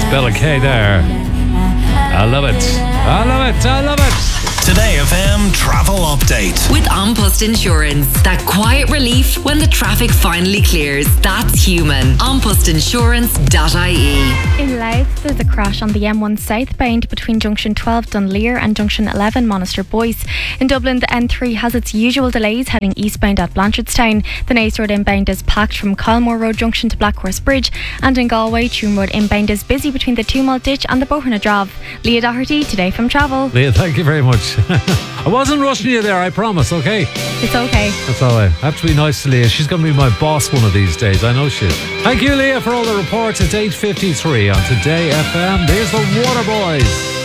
Bella K there. I love it. I love it. I love it. Today FM travel update. With An Post Insurance. That quiet relief when the traffic finally clears. That's human. Anpostinsurance.ie. In Louth, there's a crash on the M1 southbound between junction 12 Dunleer and junction 11 Monaster Boyce. In Dublin, the N3 has its usual delays heading eastbound at Blanchardstown. The Naas Road inbound is packed from Colmore Road junction to Blackhorse Bridge, and in Galway, Tuam Road inbound is busy between the Two Malt Ditch and the Boherne Drav. Leah Doherty, Today from Travel. Leah, thank you very much. I wasn't rushing you there, I promise, okay? It's okay. That's all right. I have to be nice to Leah. She's going to be my boss one of these days. I know she is. Thank you, Leah, for all the reports. It's 8:53 on Today FM. There's the Waterboys.